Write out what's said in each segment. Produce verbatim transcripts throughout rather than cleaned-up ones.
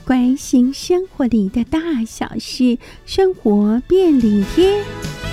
关心生活里的大小事，生活便利贴。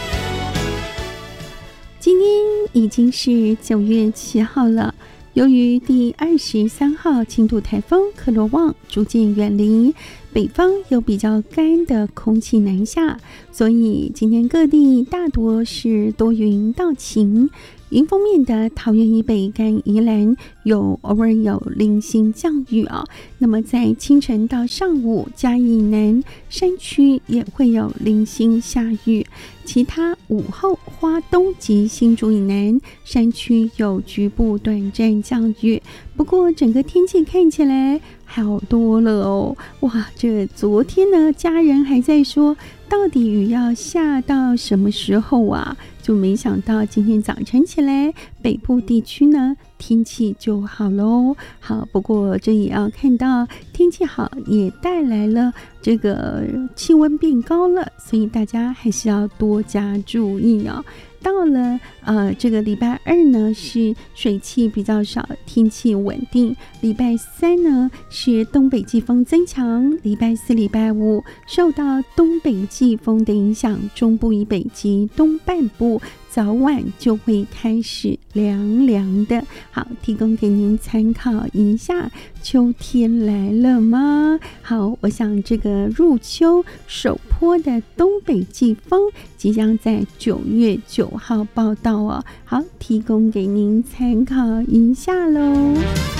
今天已经是九月七号了，由于第二十三号轻度台风克罗旺逐渐远离，北方有比较干的空气南下，所以今天各地大多是多云到晴。迎风面的桃园以北跟宜兰有偶尔有零星降雨啊，那么在清晨到上午，嘉义南山区也会有零星下雨，其他午后花东及新竹以南山区有局部短暂降雨，不过整个天气看起来好多了哦。哇，这昨天呢，家人还在说到底雨要下到什么时候啊，就没想到今天早晨起来北部地区呢天气就好咯。好，不过这也要看到天气好也带来了这个气温变高了，所以大家还是要多加注意哦。到了呃这个礼拜二呢是水汽比较少，天气稳定。礼拜三呢是东北季风增强，礼拜四礼拜五受到东北季风的影响，中部以北及东半部早晚就会开始凉凉的。好，提供给您参考一下，秋天来了吗？好，我想这个入秋首波的东北季风即将在九月九号报道哦。好，提供给您参考一下咯。